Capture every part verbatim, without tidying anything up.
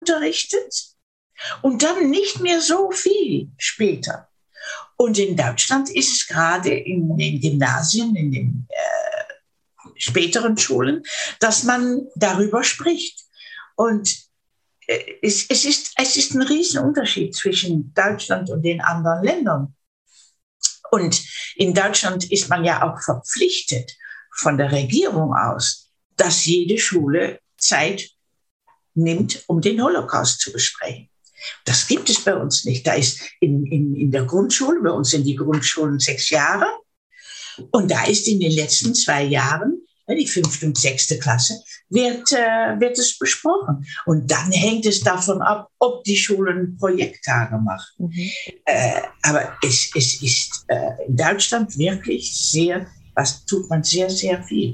unterrichtet und dann nicht mehr so viel später. Und in Deutschland ist es gerade in den Gymnasien, in den äh, späteren Schulen, dass man darüber spricht. Und äh, es, es, ist, es ist ein Riesenunterschied zwischen Deutschland und den anderen Ländern. Und in Deutschland ist man ja auch verpflichtet von der Regierung aus, dass jede Schule Zeit nimmt, um den Holocaust zu besprechen. Das gibt es bei uns nicht. Da ist in, in, in der Grundschule, bei uns sind die Grundschulen sechs Jahre. Und da ist in den letzten zwei Jahren, die fünfte und sechste Klasse, wird, äh, wird es besprochen. Und dann hängt es davon ab, ob die Schulen Projekttage machen. Mhm. Äh, aber es, es ist äh, in Deutschland wirklich sehr, was tut man sehr, sehr viel.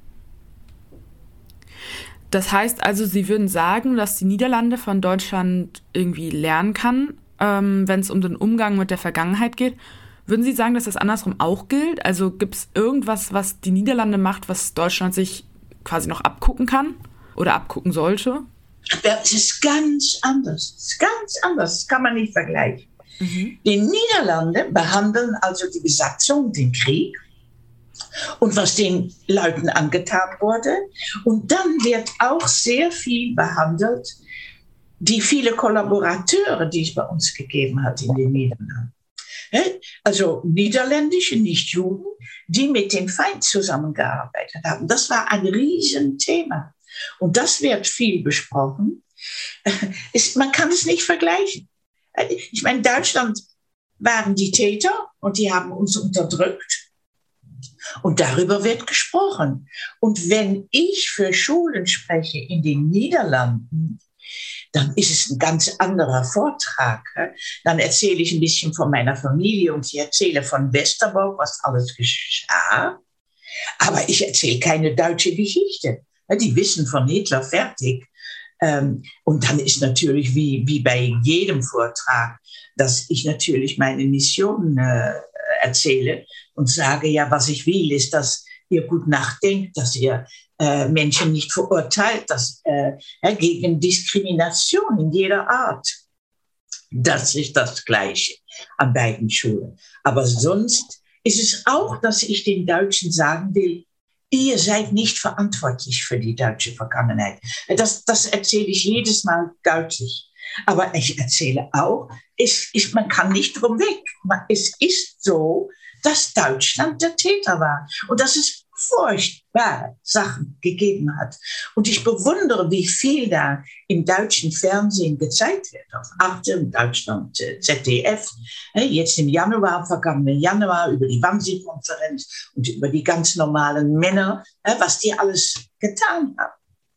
Das heißt also, Sie würden sagen, dass die Niederlande von Deutschland irgendwie lernen kann, ähm, wenn es um den Umgang mit der Vergangenheit geht. Würden Sie sagen, dass das andersrum auch gilt? Also gibt es irgendwas, was die Niederlande macht, was Deutschland sich quasi noch abgucken kann oder abgucken sollte? Das ist ganz anders. Das ist ganz anders. Das kann man nicht vergleichen. Mhm. Die Niederlande behandeln also die Besatzung, den Krieg, und was den Leuten angetan wurde. Und dann wird auch sehr viel behandelt, die viele Kollaborateure, die es bei uns gegeben hat in den Niederlanden. Also niederländische Nichtjuden, die mit dem Feind zusammengearbeitet haben. Das war ein Riesenthema. Und das wird viel besprochen. Man kann es nicht vergleichen. Ich meine, in Deutschland waren die Täter und die haben uns unterdrückt. Und darüber wird gesprochen. Und wenn ich für Schulen spreche in den Niederlanden, dann ist es ein ganz anderer Vortrag. Dann erzähle ich ein bisschen von meiner Familie und ich erzähle von Westerbork, was alles geschah. Aber ich erzähle keine deutsche Geschichte. Die wissen von Hitler fertig. Und dann ist natürlich wie, wie bei jedem Vortrag, dass ich natürlich meine Mission erzähle und sage, ja, was ich will, ist, dass ihr gut nachdenkt, dass ihr äh, Menschen nicht verurteilt, dass äh, gegen Diskrimination in jeder Art. Das ist das Gleiche an beiden Schulen. Aber sonst ist es auch, dass ich den Deutschen sagen will, ihr seid nicht verantwortlich für die deutsche Vergangenheit. Das, das erzähle ich jedes Mal deutlich. Aber ich erzähle auch, es ist, man kann nicht drum weg. Es ist so, dass Deutschland der Täter war und dass es furchtbare Sachen gegeben hat. Und ich bewundere, wie viel da im deutschen Fernsehen gezeigt wird. Auf Arte, in Deutschland, Z D F. Jetzt im Januar, vergangenen Januar, über die Wannsee-Konferenz und über die ganz normalen Männer, was die alles getan haben.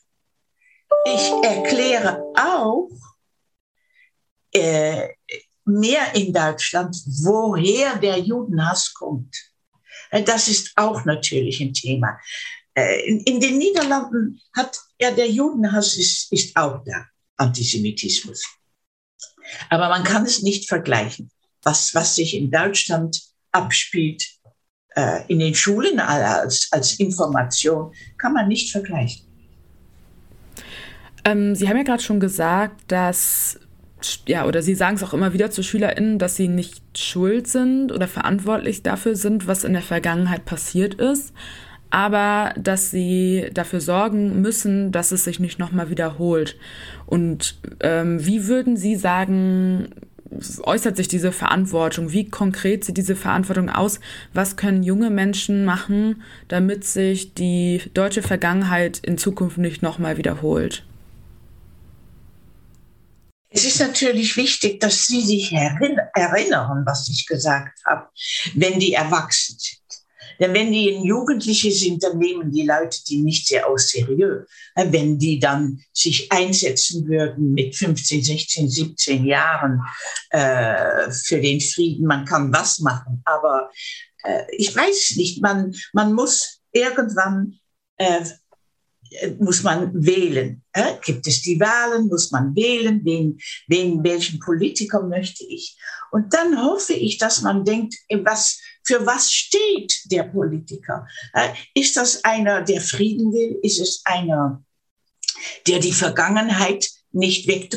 Ich erkläre auch, äh, mehr in Deutschland, woher der Judenhass kommt. Das ist auch natürlich ein Thema. In, in den Niederlanden hat ja der Judenhass ist, ist auch da, Antisemitismus. Aber man kann es nicht vergleichen, was, was sich in Deutschland abspielt, äh, in den Schulen als, als Information, kann man nicht vergleichen. Ähm, Sie haben ja gerade schon gesagt, dass ja, oder Sie sagen es auch immer wieder zu SchülerInnen, dass sie nicht schuld sind oder verantwortlich dafür sind, was in der Vergangenheit passiert ist, aber dass sie dafür sorgen müssen, dass es sich nicht nochmal wiederholt. Und ähm, wie würden Sie sagen, äußert sich diese Verantwortung? Wie konkret sieht diese Verantwortung aus? Was können junge Menschen machen, damit sich die deutsche Vergangenheit in Zukunft nicht nochmal wiederholt? Es ist natürlich wichtig, dass Sie sich erinnern, was ich gesagt habe, wenn die erwachsen sind. Denn wenn die Jugendliche sind, dann nehmen die Leute die nicht sehr aus seriös. Wenn die dann sich einsetzen würden mit fünfzehn, sechzehn, siebzehn Jahren äh, für den Frieden, man kann was machen. Aber äh, ich weiß nicht, man, man muss irgendwann äh, muss man wählen. Äh? Gibt es die Wahlen, muss man wählen, wen, wen, welchen Politiker möchte ich. Und dann hoffe ich, dass man denkt, was, für was steht der Politiker? Äh? Ist das einer, der Frieden will? Ist es einer, der die Vergangenheit nicht wegdrückt?